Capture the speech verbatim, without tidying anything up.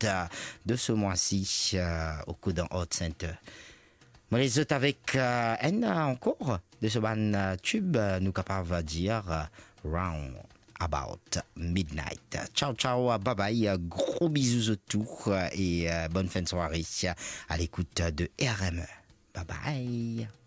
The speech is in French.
euh, de ce mois-ci euh, au coup d'un Hot Center. Moi, les autres avec euh, un euh, encore de ce ban euh, tube, euh, nous capables de dire euh, Round About Midnight. Ciao, ciao, bye bye, euh, gros bisous autour euh, et euh, bonne fin de soirée à l'écoute de R M E. Bye bye.